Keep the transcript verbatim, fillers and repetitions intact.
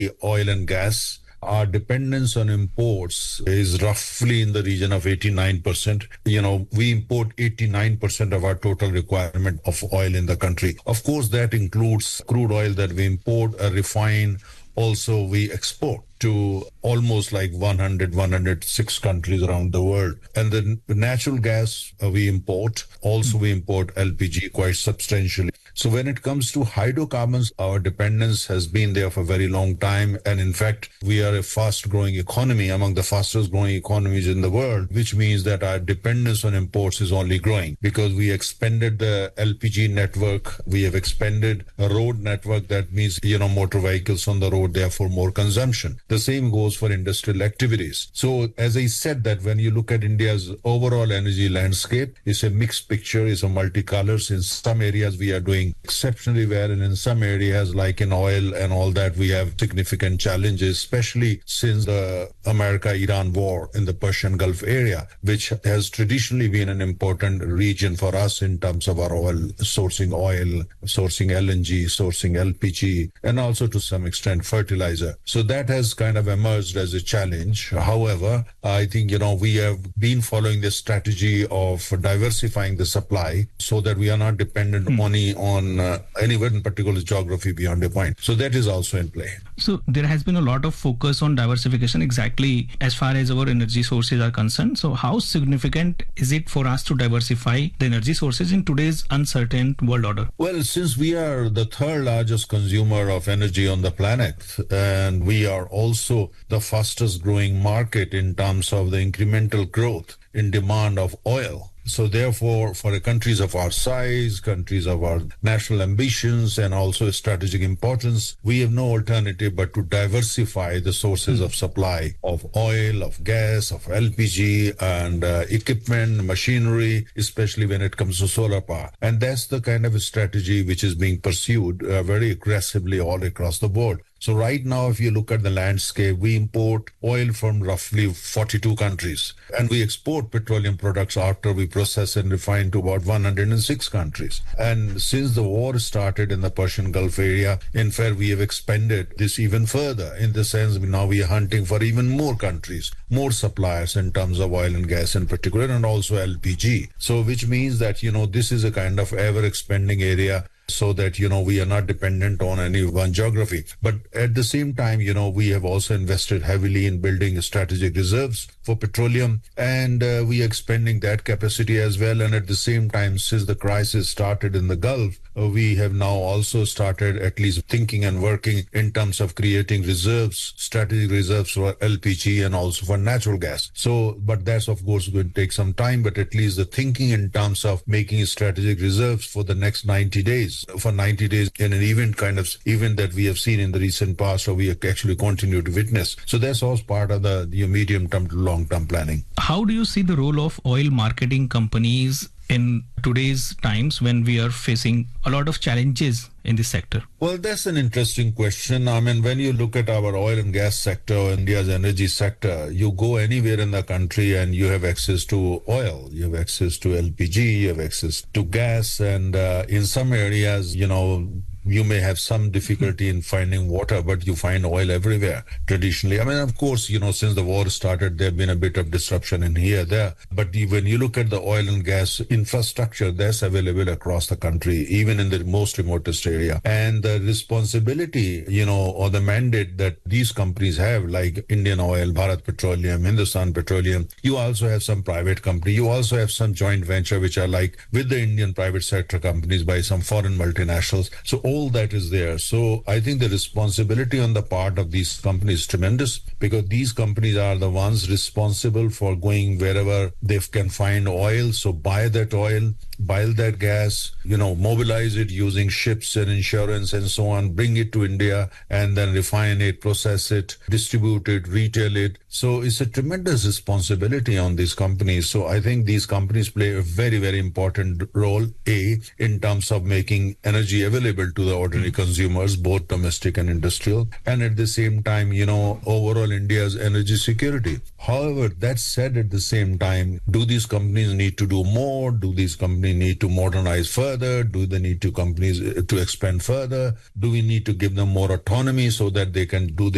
oil and gas. Our dependence on imports is roughly in the region of eighty-nine percent. You know, we import eighty-nine percent of our total requirement of oil in the country. Of course, that includes crude oil that we import, uh, refine. Also, we export to almost like one hundred, one hundred six countries around the world. And the natural gas uh, we import, also we import L P G quite substantially. So when it comes to hydrocarbons, our dependence has been there for a very long time. And in fact, we are a fast growing economy, among the fastest growing economies in the world, which means that our dependence on imports is only growing because we expanded the L P G network. We have expanded a road network. That means, you know, motor vehicles on the road, therefore more consumption. The same goes for industrial activities. So as I said, that when you look at India's overall energy landscape, it's a mixed picture, it's a multicolors. In some areas we are doing exceptionally well, and in some areas like in oil and all that, we have significant challenges, especially since the America-Iran war in the Persian Gulf area, which has traditionally been an important region for us in terms of our oil, sourcing oil, sourcing L N G, sourcing L P G, and also to some extent fertilizer. So that has kind of emerged as a challenge. However, I think, you know, we have been following this strategy of diversifying the supply so that we are not dependent mm. only on uh, any one particular geography beyond a point. So that is also in play. So there has been a lot of focus on diversification exactly as far as our energy sources are concerned. So how significant is it for us to diversify the energy sources in today's uncertain world order? Well, since we are the third largest consumer of energy on the planet, and we are also the fastest growing market in terms of the incremental growth in demand of oil. So therefore, for countries of our size, countries of our national ambitions, and also strategic importance, we have no alternative but to diversify the sources mm. of supply of oil, of gas, of L P G, and uh, equipment, machinery, especially when it comes to solar power. And that's the kind of a strategy which is being pursued uh, very aggressively all across the board. So right now, if you look at the landscape, we import oil from roughly forty-two countries, and we export petroleum products after we process and refine to about one hundred six countries. And since the war started in the Persian Gulf area, in fact, we have expanded this even further in the sense now we are hunting for even more countries, more suppliers in terms of oil and gas in particular, and also L P G. So which means that, you know, this is a kind of ever expanding area, so that, you know, we are not dependent on any one geography. But at the same time, you know, we have also invested heavily in building strategic reserves for petroleum, and uh, we are expanding that capacity as well. And at the same time, since the crisis started in the Gulf, uh, we have now also started at least thinking and working in terms of creating reserves, strategic reserves for L P G and also for natural gas. So, but that's of course going to take some time, but at least the thinking in terms of making strategic reserves for the next ninety days, for ninety days in an event kind of event that we have seen in the recent past, or we actually continue to witness. So that's also part of the, the medium-term to long-term planning. How do you see the role of oil marketing companies in today's times when we are facing a lot of challenges in this sector? Well, that's an interesting question. I mean, when you look at our oil and gas sector, India's energy sector, you go anywhere in the country and you have access to oil, you have access to L P G, you have access to gas, and uh, in some areas, you know, you may have some difficulty in finding water, but you find oil everywhere traditionally. I mean, of course, you know, since the war started, there have been a bit of disruption in here, there. But when you look at the oil and gas infrastructure, that's available across the country, even in the most remotest area. And the responsibility, you know, or the mandate that these companies have, like Indian Oil, Bharat Petroleum, Hindustan Petroleum, you also have some private company. You also have some joint venture, which are like with the Indian private sector companies by some foreign multinationals. So all that is there. So I think the responsibility on the part of these companies is tremendous, because these companies are the ones responsible for going wherever they can find oil. So buy that oil, buy that gas, you know, mobilize it using ships and insurance and so on, bring it to India and then refine it, process it, distribute it, retail it. So it's a tremendous responsibility on these companies. So I think these companies play a very, very important role, A, in terms of making energy available to the ordinary consumers, both domestic and industrial, and at the same time, you know, overall India's energy security. However, that said, at the same time, do these companies need to do more? Do these companies need to modernize further? Do they need to companies to expand further? Do we need to give them more autonomy so that they can do their